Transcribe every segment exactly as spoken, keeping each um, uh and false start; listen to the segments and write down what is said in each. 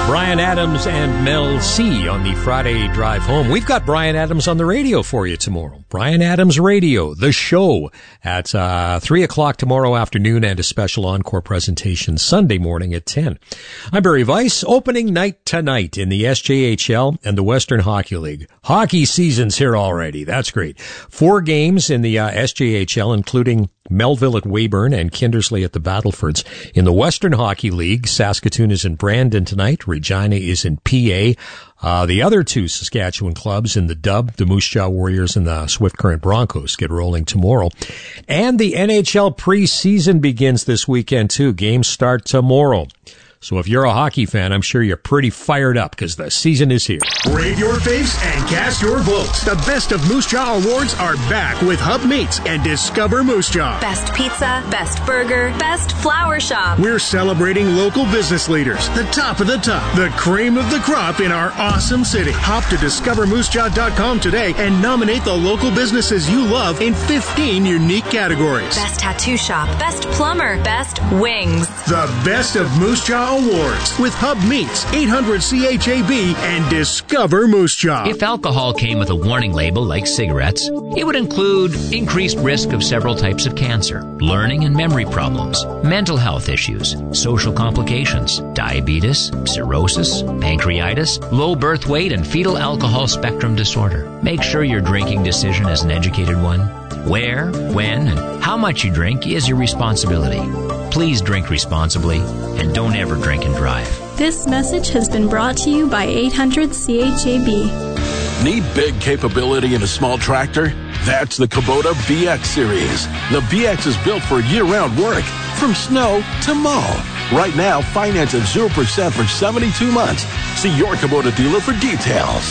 Bryan Adams and Mel C on the Friday drive home. We've got Bryan Adams on the radio for you tomorrow. Bryan Adams Radio, the show at uh, three o'clock tomorrow afternoon, and a special encore presentation Sunday morning at ten. I'm Barry Weiss. Opening night tonight in the S J H L and the Western Hockey League. Hockey season's here already. That's great. Four games in the uh, S J H L, including Melville at Weyburn and Kindersley at the Battlefords. In the Western Hockey League, Saskatoon is in Brandon tonight. Regina is in P A. Uh, the other two Saskatchewan clubs in the Dub, the Moose Jaw Warriors and the Swift Current Broncos, get rolling tomorrow. And the N H L preseason begins this weekend too. Games start tomorrow. So if you're a hockey fan, I'm sure you're pretty fired up because the season is here. Rate your faves and cast your votes. The Best of Moose Jaw Awards are back with Hub Meats and Discover Moose Jaw. Best pizza, best burger, best flower shop. We're celebrating local business leaders, the top of the top, the cream of the crop in our awesome city. Hop to discover moose jaw dot com today and nominate the local businesses you love in fifteen unique categories. Best tattoo shop, best plumber, best wings. The Best of Moose Jaw Awards with Hub Meats, eight hundred C H A B, and Discover Moose Jaw. If alcohol came with a warning label like cigarettes, it would include increased risk of several types of cancer, learning and memory problems, mental health issues, social complications, diabetes, cirrhosis, pancreatitis, low birth weight, and fetal alcohol spectrum disorder. Make sure your drinking decision is an educated one. Where, when, and how much you drink is your responsibility. Please drink responsibly and don't ever drink and drive. This message has been brought to you by eight hundred C H A B. Need big capability in a small tractor? That's the Kubota B X series. The B X is built for year-round work, from snow to mow. Right now, finance at zero percent for seventy-two months. See your Kubota dealer for details.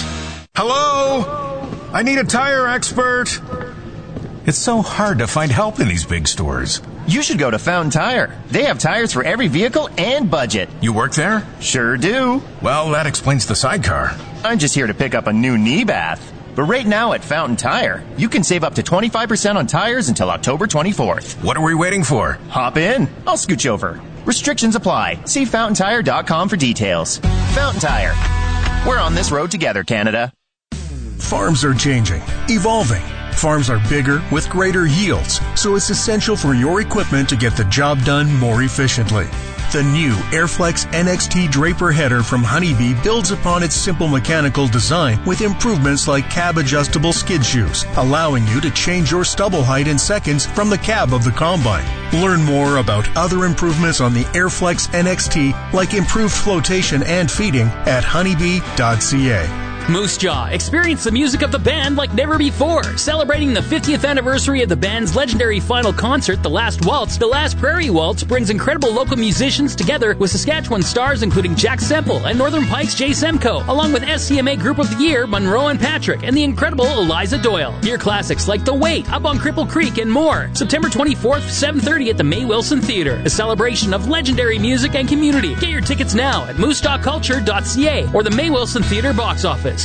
Hello? I need a tire expert. It's so hard to find help in these big stores. You should go to Fountain Tire. They have tires for every vehicle and budget. You work there? Sure do. Well, that explains the sidecar. I'm just here to pick up a new knee bath. But right now at Fountain Tire, you can save up to twenty-five percent on tires until October twenty-fourth. What are we waiting for? Hop in. I'll scooch over. Restrictions apply. See fountain tire dot com for details. Fountain Tire. We're on this road together, Canada. Farms are changing, evolving. Farms are bigger with greater yields, so it's essential for your equipment to get the job done more efficiently. The new Airflex N X T Draper header from Honeybee builds upon its simple mechanical design with improvements like cab-adjustable skid shoes, allowing you to change your stubble height in seconds from the cab of the combine. Learn more about other improvements on the Airflex N X T, like improved flotation and feeding, at honeybee dot c a. Moose Jaw, experience the music of the band like never before. Celebrating the fiftieth anniversary of the band's legendary final concert, The Last Waltz, The Last Prairie Waltz brings incredible local musicians together with Saskatchewan stars including Jack Semple and Northern Pikes Jay Semko, along with S C M A Group of the Year, Monroe and Patrick, and the incredible Eliza Doyle. Hear classics like The Wait, Up on Cripple Creek, and more. September twenty-fourth, seven thirty at the May Wilson Theater. A celebration of legendary music and community. Get your tickets now at moose jaw culture dot c a or the May Wilson Theater box office.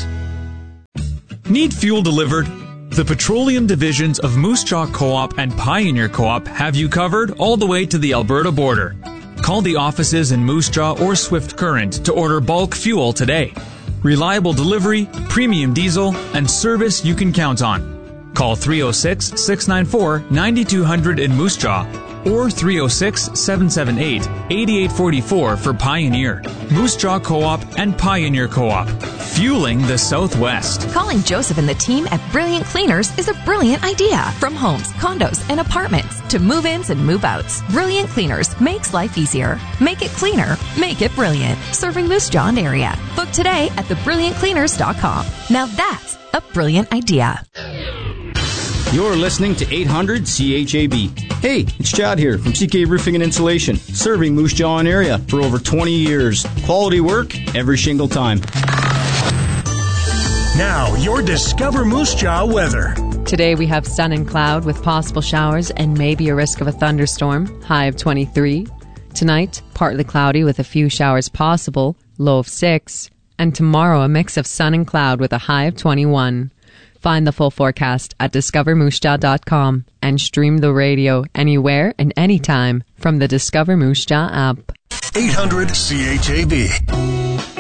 Need fuel delivered? The petroleum divisions of Moose Jaw Co-op and Pioneer Co-op have you covered all the way to the Alberta border. Call the offices in Moose Jaw or Swift Current to order bulk fuel today. Reliable delivery, premium diesel, and service you can count on. Call three oh six, six nine four, nine two hundred in Moose Jaw or three oh six, seven seven eight, eight eight four four for Pioneer. Moose Jaw Co-op and Pioneer Co-op. Fueling the Southwest. Calling Joseph and the team at Brilliant Cleaners is a brilliant idea. From homes, condos, and apartments to move-ins and move-outs, Brilliant Cleaners makes life easier. Make it cleaner. Make it brilliant. Serving Moose Jaw and area. Book today at the brilliant cleaners dot com. Now that's a brilliant idea. You're listening to eight hundred C H A B. Hey, it's Chad here from C K Roofing and Insulation, serving Moose Jaw and area for over twenty years. Quality work every shingle time. Now, your Discover Moose Jaw weather. Today we have sun and cloud with possible showers and maybe a risk of a thunderstorm, high of twenty-three. Tonight, partly cloudy with a few showers possible, low of six. And tomorrow, a mix of sun and cloud with a high of twenty-one. Find the full forecast at discover moose jaw dot com and stream the radio anywhere and anytime from the Discover Moose Jaw app. eight hundred C H A B.